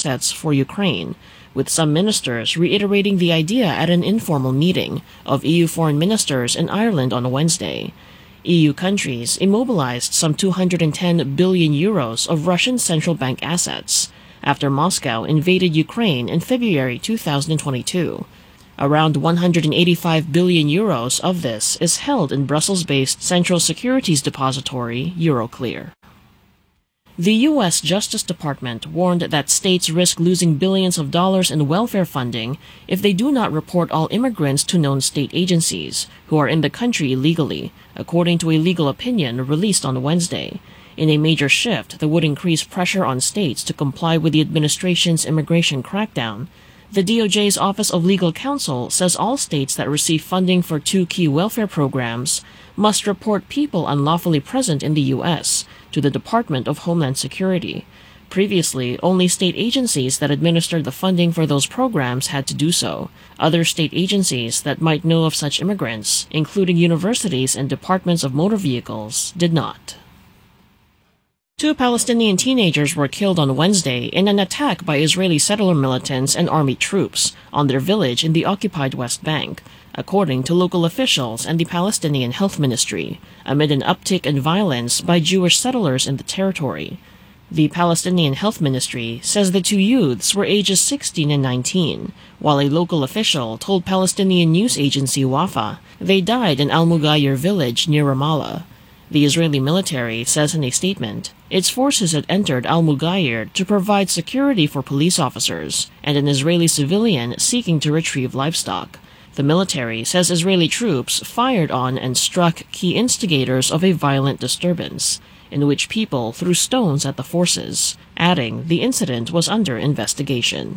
assets for Ukraine, with some ministers reiterating the idea at an informal meeting of EU foreign ministers in Ireland on Wednesday. EU countries immobilized some 210 billion euros of Russian central bank assets after Moscow invaded Ukraine in February 2022. Around 185 billion euros of this is held in Brussels-based Central Securities Depository Euroclear. The U.S. Justice Department warned that states risk losing billions of dollars in welfare funding if they do not report all immigrants to known state agencies who are in the country illegally, according to a legal opinion released on Wednesday, in a major shift that would increase pressure on states to comply with the administration's immigration crackdown. The DOJ's Office of Legal Counsel says all states that receive funding for two key welfare programs must report people unlawfully present in the U.S. to the Department of Homeland Security. Previously, only state agencies that administered the funding for those programs had to do so. Other state agencies that might know of such immigrants, including universities and departments of motor vehicles, did not. 2 Palestinian teenagers were killed on Wednesday in an attack by Israeli settler militants and army troops on their village in the occupied West Bank, according to local officials and the Palestinian Health Ministry, amid an uptick in violence by Jewish settlers in the territory. The Palestinian Health Ministry says the 2 youths were ages 16 and 19, while a local official told Palestinian news agency Wafa they died in Al-Mughayr village near Ramallah. The Israeli military says in a statement, its forces had entered Al-Mughayr to provide security for police officers and an Israeli civilian seeking to retrieve livestock. The military says Israeli troops fired on and struck key instigators of a violent disturbance, in which people threw stones at the forces, adding the incident was under investigation.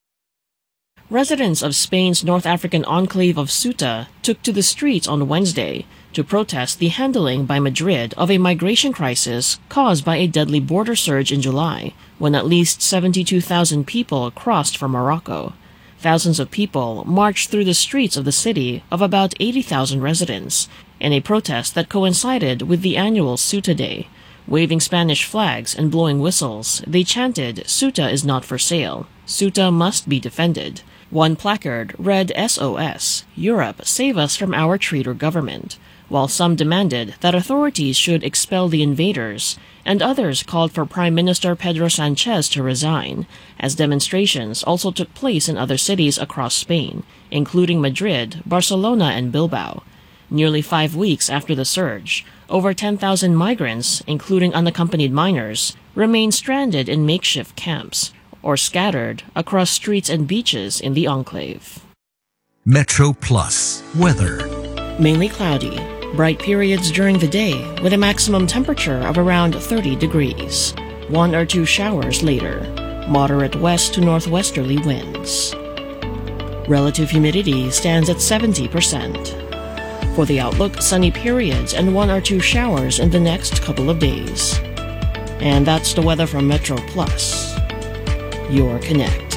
Residents of Spain's North African enclave of Ceuta took to the streets on Wednesday to protest the handling by Madrid of a migration crisis caused by a deadly border surge in July, when at least 72,000 people crossed from Morocco. Thousands of people marched through the streets of the city of about 80,000 residents in a protest that coincided with the annual Ceuta Day. Waving Spanish flags and blowing whistles, they chanted, "Ceuta is not for sale. Ceuta must be defended." One placard read SOS, "Europe, save us from our traitor government," while some demanded that authorities should expel the invaders, and others called for Prime Minister Pedro Sanchez to resign, as demonstrations also took place in other cities across Spain, including Madrid, Barcelona, and Bilbao. Nearly 5 weeks after the surge, over 10,000 migrants, including unaccompanied minors, remain stranded in makeshift camps, or scattered across streets and beaches in the enclave. Metro Plus weather. Mainly cloudy. Bright periods during the day with a maximum temperature of around 30 degrees. 1 or 2 showers later. Moderate west to northwesterly winds. Relative humidity stands at 70%. For the outlook, sunny periods and 1 or 2 showers in the next couple of days. And that's the weather from Metro Plus. Your Connect.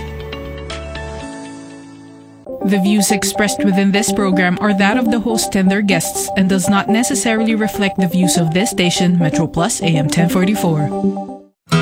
The views expressed within this program are that of the host and their guests and does not necessarily reflect the views of this station, Metro Plus AM 1044.